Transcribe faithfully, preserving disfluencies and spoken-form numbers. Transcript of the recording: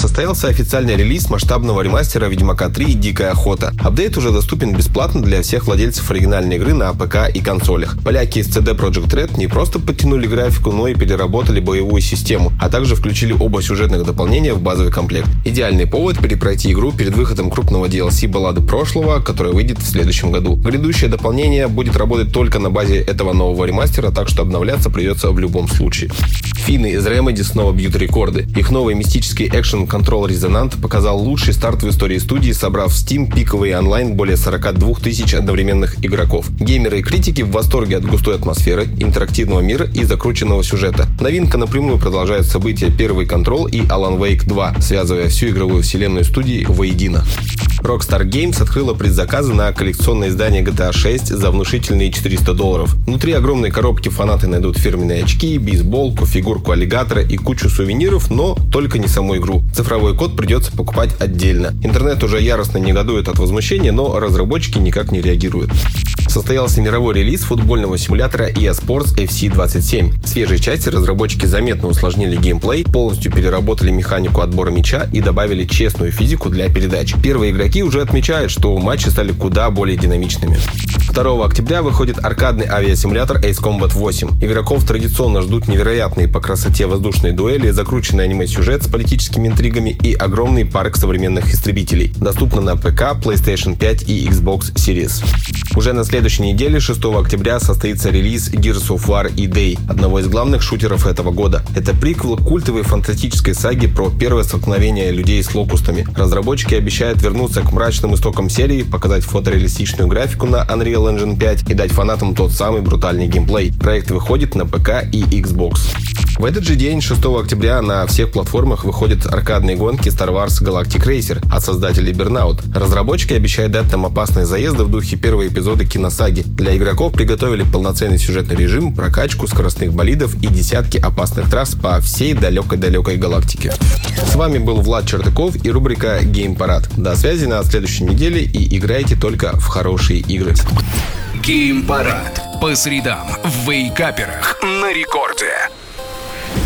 Состоялся официальный релиз масштабного ремастера Ведьмака три «Дикая охота». Апдейт уже доступен бесплатно для всех владельцев оригинальной игры на ПК и консолях. Поляки из си ди Projekt Red не просто подтянули графику, но и переработали боевую систему, а также включили оба сюжетных дополнения в базовый комплект. Идеальный повод перепройти игру перед выходом крупного ди эл си «Баллады прошлого», которое выйдет в следующем году. Грядущее дополнение будет работать только на базе этого нового ремастера, так что обновляться придется в любом случае. Финны из Remedy снова бьют рекорды. Их новый мистический экшен Control Resonant показал лучший старт в истории студии, собрав в Steam пиковый онлайн более сорок две тысячи одновременных игроков. Геймеры и критики в восторге от густой атмосферы, интерактивного мира и закрученного сюжета. Новинка напрямую продолжает события первый Control и Alan Wake два, связывая всю игровую вселенную студии воедино. Rockstar Games открыла предзаказы на коллекционное издание джи ти эй шесть за внушительные четыреста долларов. Внутри огромной коробки фанаты найдут фирменные очки, бейсболку, фигурку аллигатора и кучу сувениров, но только не саму игру. Цифровой код придется покупать отдельно. Интернет уже яростно негодует от возмущения, но разработчики никак не реагируют. Состоялся мировой релиз футбольного симулятора и эй Sports эф си двадцать семь. В свежей части разработчики заметно усложнили геймплей, полностью переработали механику отбора мяча и добавили честную физику для передач. Первые игроки уже отмечают, что матчи стали куда более динамичными. второго октября выходит аркадный авиасимулятор Ace Combat восемь. Игроков традиционно ждут невероятные по красоте воздушные дуэли, закрученный аниме-сюжет с политическими интригами и огромный парк современных истребителей. Доступно на ПК, PlayStation пять и Xbox Series. Уже на следующей неделе, шестого октября, состоится релиз Gears of War E-Day, одного из главных шутеров этого года. Это приквел к культовой фантастической саге про первое столкновение людей с локустами. Разработчики обещают вернуться к мрачным истокам серии, показать фотореалистичную графику на Unreal Engine пять и дать фанатам тот самый брутальный геймплей. Проект выходит на ПК и Xbox. В этот же день, шестого октября, на всех платформах выходят аркадные гонки Star Wars Galactic Racer от создателей Burnout. Разработчики обещают дать нам опасные заезды в духе первого эпизода киносаги. Для игроков приготовили полноценный сюжетный режим, прокачку скоростных болидов и десятки опасных трасс по всей далекой-далекой галактике. С вами был Влад Чертыков и рубрика Геймпарад. До связи на следующей неделе и играйте только в хорошие игры. Геймпарад по средам в Вейкаперах на рекорде.